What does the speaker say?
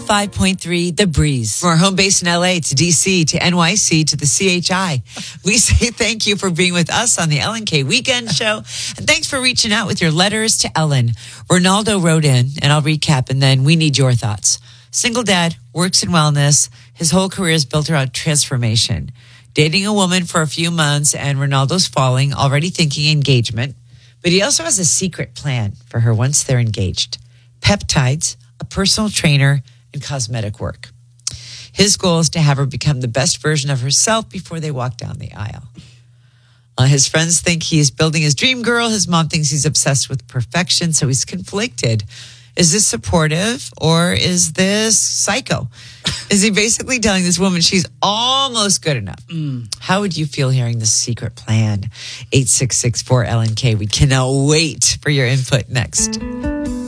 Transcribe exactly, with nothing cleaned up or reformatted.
five point three The Breeze. From our home base in L A to D C to N Y C to the C H I, we say thank you for being with us on the Ellen K Weekend Show. And thanks for reaching out with your letters to Ellen. Ronaldo wrote in, and I'll recap, and then we need your thoughts. Single dad, works in wellness. His whole career is built around transformation. Dating a woman for a few months, and Ronaldo's falling, already thinking engagement. But he also has a secret plan for her once they're engaged. Peptides, a personal trainer, and cosmetic work. His goal is to have her become the best version of herself before they walk down the aisle. Uh, his friends think he is building his dream girl. His mom thinks he's obsessed with perfection, so he's conflicted. Is this supportive or is this psycho? Is he basically telling this woman she's almost good enough? Mm. How would you feel hearing the secret plan? eight six six four L N K. We cannot wait for your input next.